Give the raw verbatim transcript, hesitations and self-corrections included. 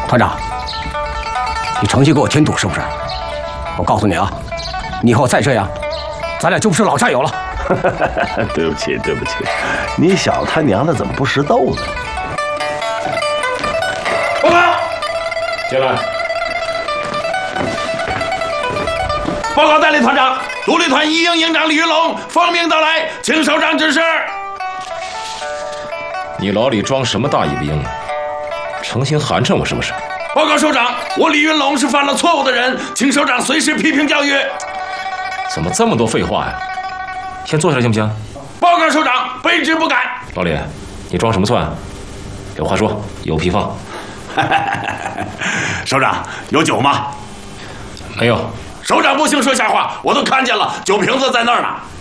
团长，你诚心给我添堵是不是？我告诉你啊，你以后再这样，咱俩就不是老战友了。 对不起，对不起，你小他娘的怎么不识逗呢？ 报告， 进来。 报告代理团长，独立团一营营长李云龙奉命到来，请首长指示。 你老李装什么大义兵啊？诚心寒碜我是不是？ 报告首长，我李云龙是犯了错误的人，请首长随时批评教育。 怎么这么多废话呀？先坐下来行不行？ 报告首长，卑职不敢。 老李，你装什么蒜？有话说，有屁放。 首长，有酒吗？ 没有。 首长不行说瞎话，我都看见了，酒瓶子在那儿呢。